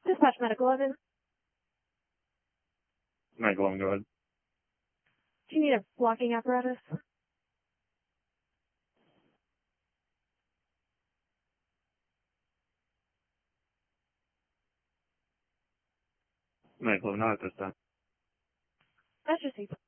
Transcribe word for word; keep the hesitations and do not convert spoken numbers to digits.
Dispatch Medical eleven. Medical eleven, go ahead. Do you need a blocking apparatus? Medical eleven, not at this time. That's your seat.